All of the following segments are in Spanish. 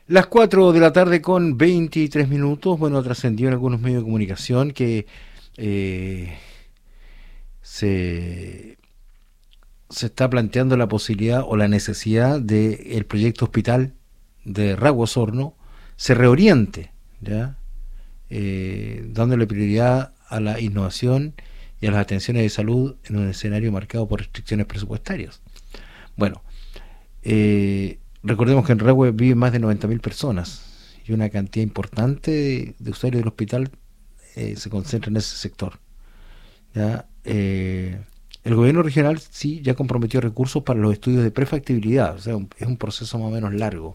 Las 4 de la tarde con 23 minutos. Bueno, trascendió en algunos medios de comunicación que eh, se, se está planteando la posibilidad o la necesidad de el proyecto hospital de Rago Osorno se reoriente, ¿ya? Dándole prioridad a la innovación y a las atenciones de salud en un escenario marcado por restricciones presupuestarias. Bueno, recordemos que en Rahue viven más de 90.000 personas y una cantidad importante de usuarios del hospital se concentra en ese sector. ¿Ya? El gobierno regional sí ya comprometió recursos para los estudios de prefactibilidad, o sea, es un proceso más o menos largo.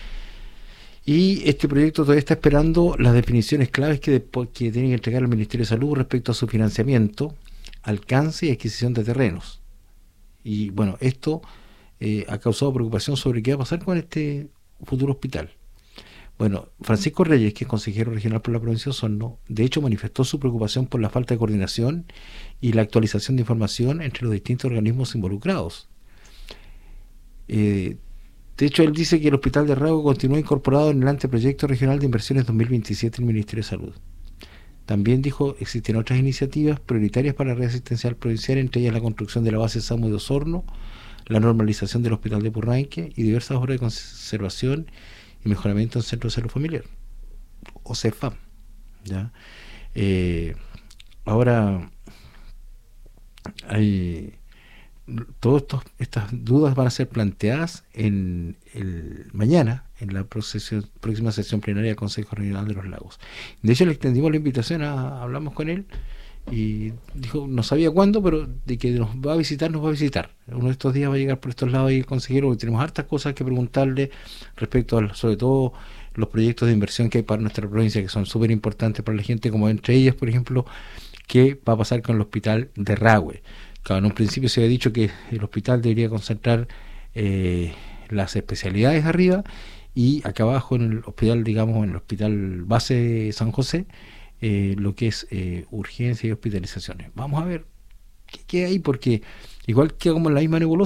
Y este proyecto todavía está esperando las definiciones claves que tiene que entregar el Ministerio de Salud respecto a su financiamiento, alcance y adquisición de terrenos. Y bueno, esto ha causado preocupación sobre qué va a pasar con este futuro hospital. Bueno, Francisco Reyes, que es consejero regional por la provincia de Osorno, de hecho manifestó su preocupación por la falta de coordinación y la actualización de información entre los distintos organismos involucrados. De hecho, él dice que el hospital de Rago continúa incorporado en el anteproyecto regional de inversiones 2027 del Ministerio de Salud. También dijo existen otras iniciativas prioritarias para la red asistencial provincial, entre ellas la construcción de la base SAMU de Osorno, la normalización del hospital de Purranque y diversas obras de conservación y mejoramiento en centros de salud familiar, o CEFAM. ¿Ya? Ahora hay todas estas dudas van a ser planteadas mañana en la próxima sesión plenaria del Consejo Regional de los Lagos. De hecho, le extendimos la invitación, hablamos con él y dijo, no sabía cuándo, pero de que nos va a visitar, nos va a visitar. Uno de estos días va a llegar por estos lados ahí el consejero, porque tenemos hartas cosas que preguntarle respecto a, sobre todo, los proyectos de inversión que hay para nuestra provincia, que son súper importantes para la gente, como entre ellas, por ejemplo, qué va a pasar con el hospital de Rahue. Claro, en un principio se había dicho que el hospital debería concentrar las especialidades arriba y acá abajo en el hospital, digamos, en el hospital base San José, lo que es urgencia y hospitalizaciones. Vamos a ver qué hay, porque igual que como en la misma nebulosa,